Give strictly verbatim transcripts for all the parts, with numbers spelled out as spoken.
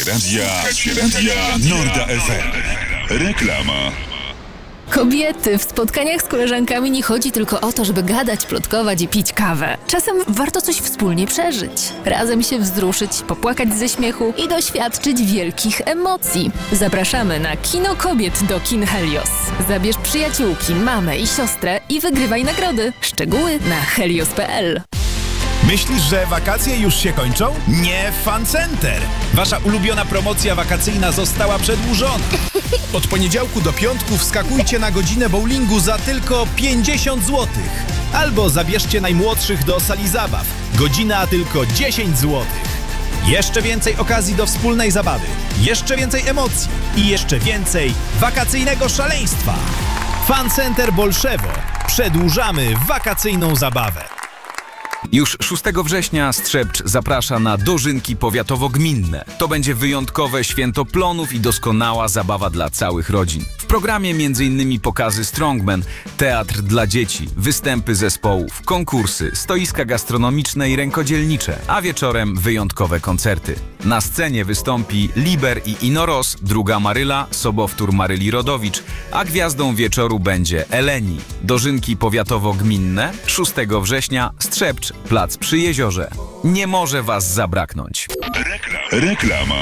Słuchacie radia, słuchacie radia Norda F M. Reklama. Kobiety, w spotkaniach z koleżankami nie chodzi tylko o to, żeby gadać, plotkować i pić kawę. Czasem warto coś wspólnie przeżyć. Razem się wzruszyć, popłakać ze śmiechu i doświadczyć wielkich emocji. Zapraszamy na Kino Kobiet do Kin Helios. Zabierz przyjaciółki, mamę i siostrę i wygrywaj nagrody. Szczegóły na helios kropka p l. Myślisz, że wakacje już się kończą? Nie w Fun Center! Wasza ulubiona promocja wakacyjna została przedłużona. Od poniedziałku do piątku wskakujcie na godzinę bowlingu za tylko pięćdziesiąt złotych. Albo zabierzcie najmłodszych do sali zabaw. Godzina tylko dziesięć złotych. Jeszcze więcej okazji do wspólnej zabawy. Jeszcze więcej emocji. I jeszcze więcej wakacyjnego szaleństwa. Fun Center Bolszewo. Przedłużamy wakacyjną zabawę. Już szóstego września Strzebcz zaprasza na dożynki powiatowo-gminne. To będzie wyjątkowe święto plonów i doskonała zabawa dla całych rodzin. W programie m.in. pokazy strongman, teatr dla dzieci, występy zespołów, konkursy, stoiska gastronomiczne i rękodzielnicze, a wieczorem wyjątkowe koncerty. Na scenie wystąpi Liber i Inoros, druga Maryla, sobowtór Maryli Rodowicz, a gwiazdą wieczoru będzie Eleni. Dożynki powiatowo-gminne, szóstego września, Strzebcz, plac przy jeziorze. Nie może was zabraknąć. Reklama.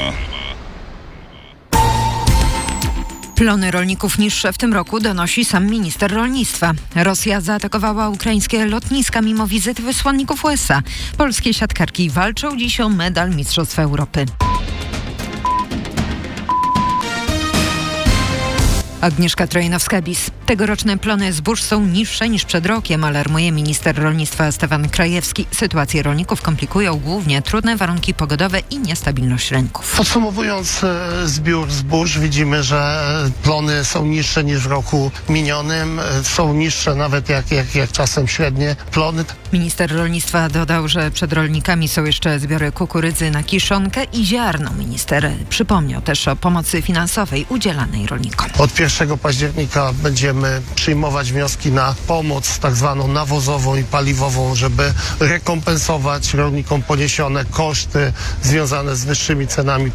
Plony rolników niższe w tym roku donosi sam minister rolnictwa. Rosja zaatakowała ukraińskie lotniska mimo wizyty wysłanników U S A. Polskie siatkarki walczą dziś o medal Mistrzostw Europy. Agnieszka Trojanowska-Bis. Tegoroczne plony zbóż są niższe niż przed rokiem, alarmuje minister rolnictwa Stefan Krajewski. Sytuację rolników komplikują głównie trudne warunki pogodowe i niestabilność rynków. Podsumowując zbiór zbóż, widzimy, że plony są niższe niż w roku minionym. Są niższe nawet jak, jak, jak czasem średnie plony. Minister rolnictwa dodał, że przed rolnikami są jeszcze zbiory kukurydzy na kiszonkę i ziarno. Minister przypomniał też o pomocy finansowej udzielanej rolnikom. Od pierwszego października będziemy przyjmować wnioski na pomoc tak zwaną nawozową i paliwową, żeby rekompensować rolnikom poniesione koszty związane z wyższymi cenami